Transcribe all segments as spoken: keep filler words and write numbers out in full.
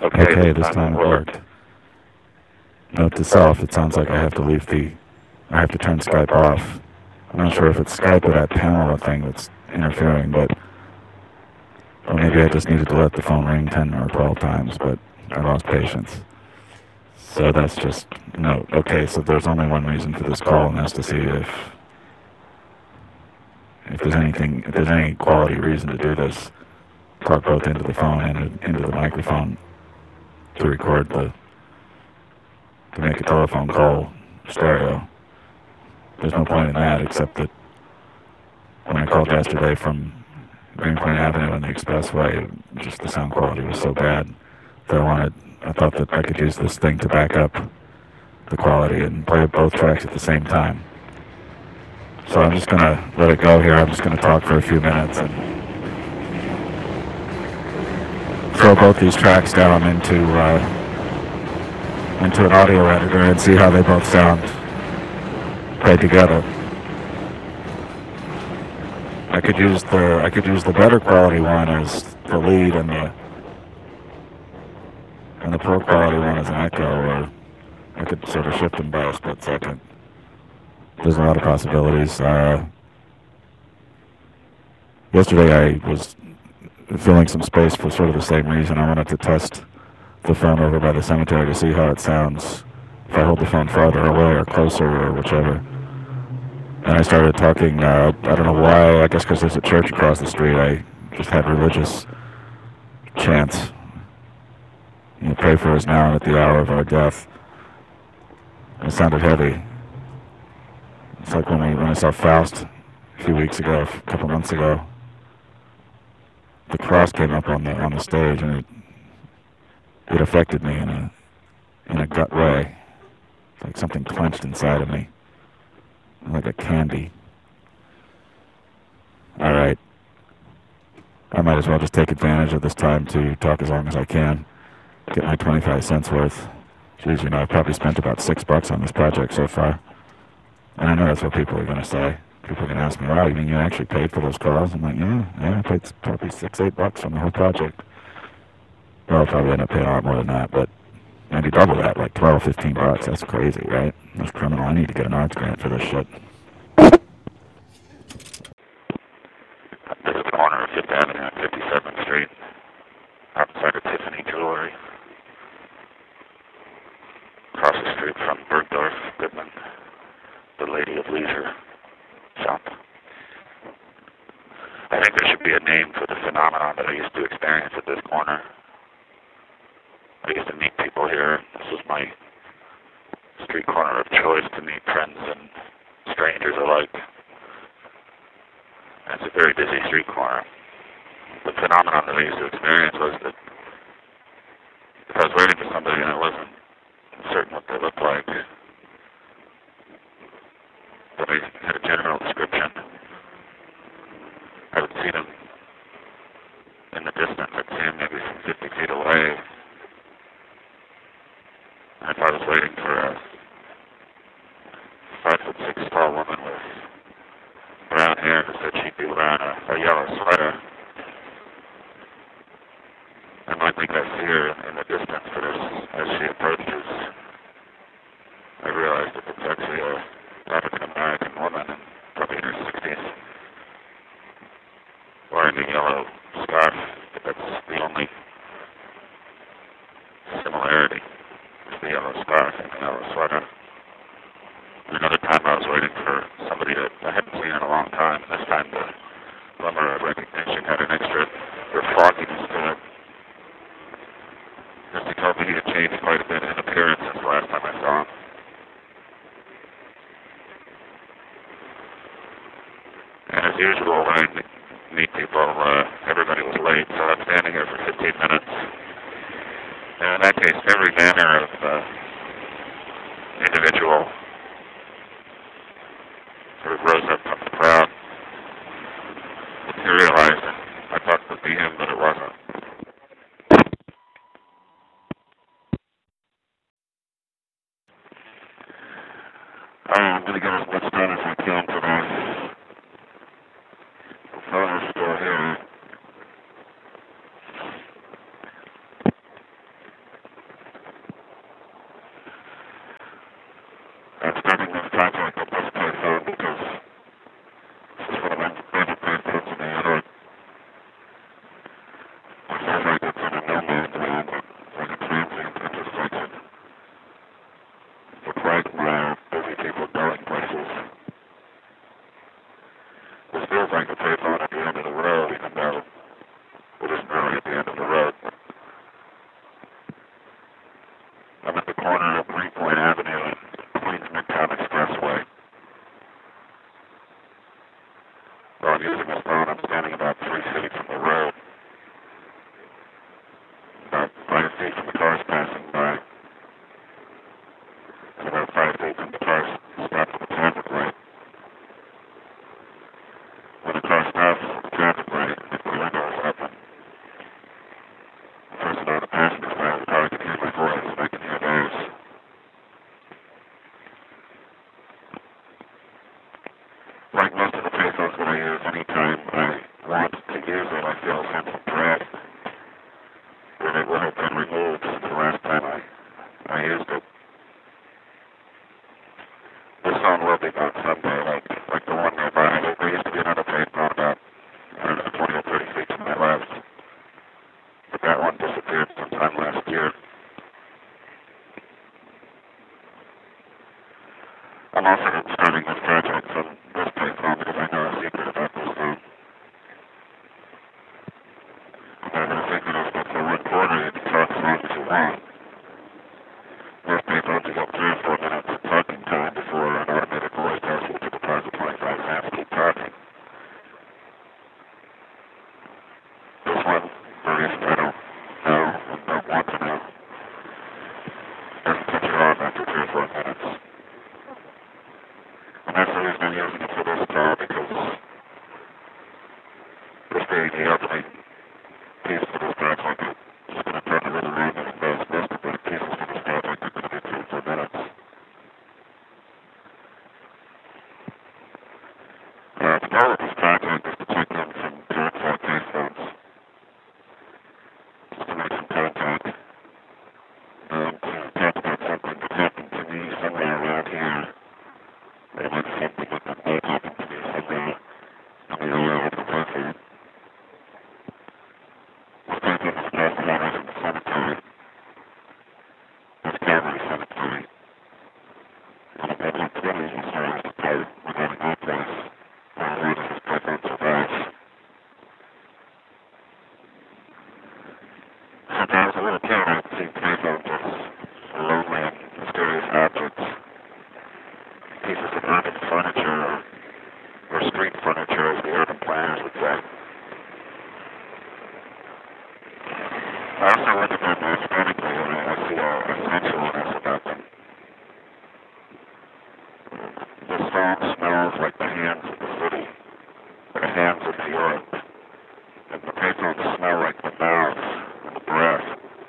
Okay, this time it worked. Note to self, it sounds like I have to leave the, I have to turn Skype off. I'm not sure if it's Skype or that Pamela thing that's interfering, but, or maybe I just needed to let the phone ring ten or twelve times, but I lost patience. So that's just, no, okay, so there's only one reason for this call, and that's to see if, if there's anything, if there's any quality reason to do this, talk both into the phone and into the microphone to record the, to make a telephone call stereo. There's no point in that, except that when I called yesterday from Greenpoint Avenue and the Expressway, just the sound quality was so bad that I wanted, I thought that I could use this thing to back up the quality and play both tracks at the same time. So I'm just gonna let it go here. I'm just gonna talk for a few minutes and throw both these tracks down into uh, into an audio editor and see how they both sound played together. I could use the I could use the better quality one as the lead and the and the poor quality one as an echo, or I could sort of shift them by a split second. There's a lot of possibilities. Uh, yesterday I was filling some space for sort of the same reason. I wanted to test the phone over by the cemetery to see how it sounds if I hold the phone farther away or closer or whichever. And I started talking, uh, I don't know why, I guess because there's a church across the street. I just had religious chants. You know, pray for us now and at the hour of our death. And it sounded heavy. It's like when, we, when I saw Faust a few weeks ago, a couple months ago. The cross came up on the on the stage, and it it affected me in a in a gut way. It's like something clenched inside of me, like a candy. All right, I might as well just take advantage of this time to talk as long as I can, get my twenty-five cents worth. Geez, you know, I've probably spent about six bucks on this project so far, and I know that's what people are going to say. People are going to ask me, "Wow, you mean you actually paid for those calls?" I'm like, "Yeah, yeah, I paid probably six, eight bucks on the whole project." Well, I'll probably end up paying a lot more than that, but maybe double that, like twelve, fifteen bucks. That's crazy, right? That's criminal. I need to get an arts grant for this shit. There's a corner of Fifth Avenue and fifty-seventh Street, outside of Tiffany Jewelry, across the street from Bergdorf Goodman, the Lady of Leisure shop. I think there should be a name for the phenomenon that I used to experience at this corner. I used to meet people here. This was my street corner of choice to meet friends and strangers alike. And it's a very busy street corner. The phenomenon that I used to experience was that if I was waiting for somebody and I wasn't certain what they looked like, but I had a general description, I would see them in the distance. I'd see them maybe from fifty feet away. And if I was waiting for a five foot six tall woman with brown hair who said she'd be wearing a, a yellow sweater, I might think I see her in, in the distance, but as, as she approaches, I realized that it's actually a African American woman, and probably in her sixties, wearing a yellow scarf. But that's the only similarity. It's the yellow scarf and the yellow sweater. Another time I was waiting for somebody that I hadn't seen in a long time. This time the glimmer of recognition had an extra or fogginess to it. Just he told me he had changed quite a bit in appearance since the last time I saw him. And as usual, when I meet people, uh, everybody was late, so I'm standing here for fifteen minutes. And in that case, every manner of uh, individual sort of rose up from the crowd, materialized, and I thought it would be him, but it wasn't. Oh, I'm going to get as much done as I can today. The phone is still here. I'm starting this project with this payphone because this is one of my favorite payphones in the Android. It feels like it's in a no man's land, but it's like a transient intersection. The quagmire, busy people going places. This feels like a payphone at the end of the road, even though it isn't really at the end of the road. I'm at the corner of Greenpoint Avenue and Queens Midtown Expressway. While I'm using this phone, I'm standing about three feet from the road. About five feet from the cars passing by. And about five feet from the cars stopped at the traffic light. When the car stops at the traffic light, if the window is open, the person on the passenger side of the car can hear my voice and I can hear theirs. Like most of the payphones that I use, anytime I want to use it, I feel a sense of dread that it will have been removed since the last time I, I used it. This phone will be gone someday, like, like the one nearby. There, there used to be another payphone about, I don't know, twenty or thirty feet to my left. But that one disappeared sometime last year. I'm also starting this project from this payphone because I know a secret about this phone. And the secret is that for one quarter you can talk as long as you want. Most payphones you get three or four minutes of talking time before an automated voice tells you to deposit twenty-five cents to keep talking. This one, for reasons I don't know and don't want to know, doesn't cut you off after three or four minutes. And that's the reason I'm using it for this call, because this being the opening piece for this project, it's going to turn a little long and those most of the pieces for this project are going to be three or four minutes. Uh, the goal of this project is to take them from current cell payphones, just to make some contact, and to talk about something that happened to me somewhere around here. Or like something that might happen to me somewhere in the area of the payphone. This payphone is supposed to have us in the cemetery. This Calvary Cemetery. And about like twenty or so years ago, we got a new place where we this payphone survives. Sometimes a little kid I've seen payphones as lonely and mysterious objects. Pieces of urban furniture or, or street furniture, as the urban planners would say. I also look at them aesthetically and I, I see a, a sensualness about them. This phone smells like the hands of the city, the hands of New York, and the payphones smell like the mouth and the breath.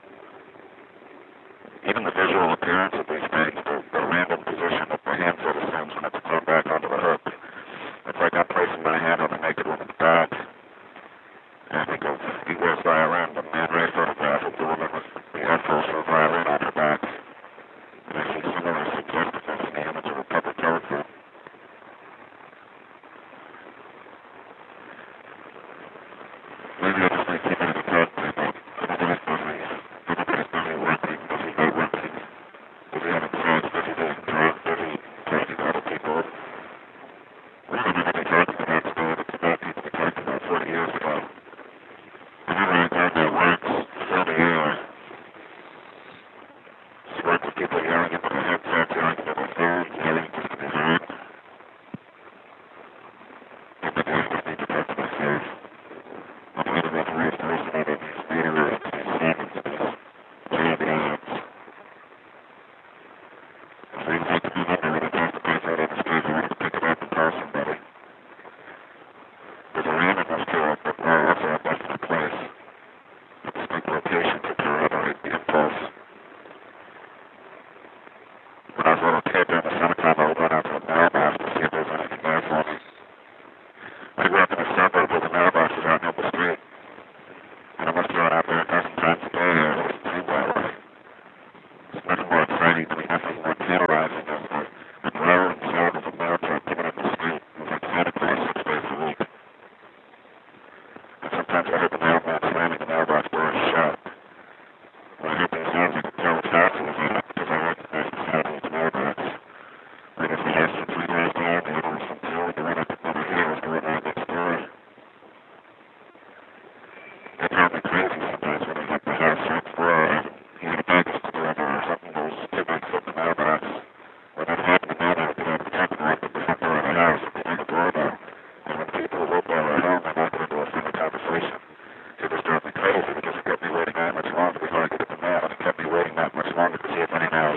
Even the visual appearance of these things, the, the random position that the handset assumes when it's thrown back onto the hook. It's like I'm placing my hand on a naked woman's back. And he goes, he goes by around the Man Ray photograph of the woman with the unfulfilled violin on her back. And I see similar suggestiveness in the image of a public telephone. Maybe I just need somebody to talk to, but everybody's busy. Everybody's busy working, busy not working. Busy having sex, busy being drunk, busy talking to other people. We're not even talking about today, it's about people we talked about forty years ago. Whenever I heard that words fill the air, it's words of people yelling into their headsets, yelling into their phones, yelling just to be heard. And maybe I just need to talk to myself. I'm not about to waste most of these theaters, these sermons, these jam ads. It seems like to be number when I pass the place out on the street, I want to pick it up and call somebody. There's a randomness to it, but uh, also a definite place. A distinct location to corroborate the impulse. When I was a little kid during the summertime, I would run out to the mailbox to see if there was anything there for me. I grew up in a suburb where the mailbox was out in the street. And I must have run out there a dozen times a day, or it seemed that way. It's nothing more exciting to me, nothing more tantalizing than the, the many miles.